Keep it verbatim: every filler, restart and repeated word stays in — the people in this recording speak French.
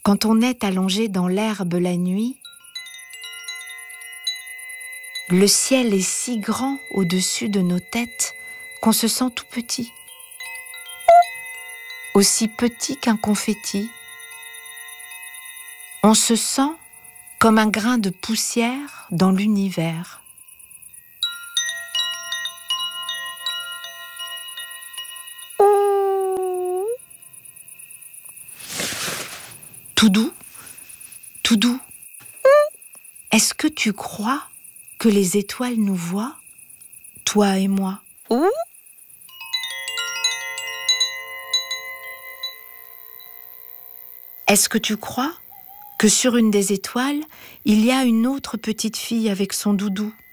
Quand on est allongé dans l'herbe la nuit, le ciel est si grand au-dessus de nos têtes qu'on se sent tout petit, aussi petit qu'un confetti. On se sent comme un grain de poussière dans l'univers. Tout doux, tout doux. Est-ce que tu crois que les étoiles nous voient, toi et moi? Ouh. Est-ce que tu crois que sur une des étoiles, il y a une autre petite fille avec son doudou?